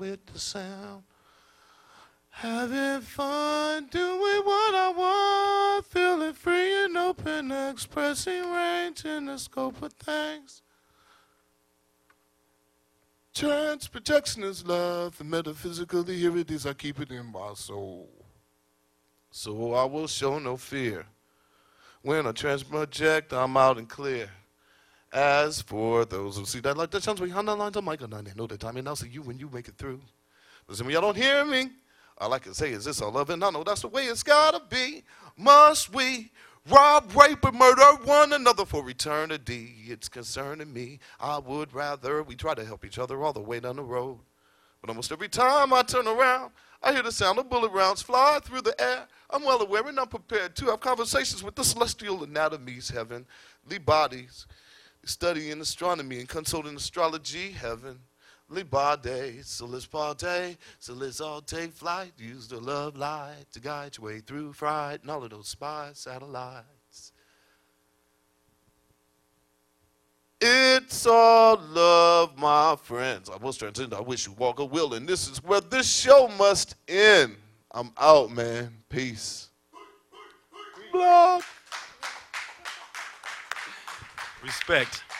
with the sound. Having fun, doing what I want, feeling free and open, expressing range in the scope of things. Trans projection is love, and metaphysically here it is, I keep it in my soul. So I will show no fear. When I transproject, I'm out and clear. As for those who see that, like that sounds behind the lines of Michael, and they know the time, and I'll see you when you make it through. But some of y'all don't hear me. All I can say is this, all love, and I know that's the way it's gotta be. Must we rob, rape, and murder one another for eternity? It's concerning me. I would rather we try to help each other all the way down the road. But almost every time I turn around, I hear the sound of bullet rounds fly through the air. I'm well aware and I'm prepared to have conversations with the celestial anatomies, heavenly bodies, studying astronomy and consulting astrology, heavenly bodies. So let's party, so let's all take flight. Use the love light to guide your way through fright and all of those spy satellites. It's all love, my friends. I was transcendent. I wish you walk a will, and this is where this show must end. I'm out, man. Peace. Block. Respect.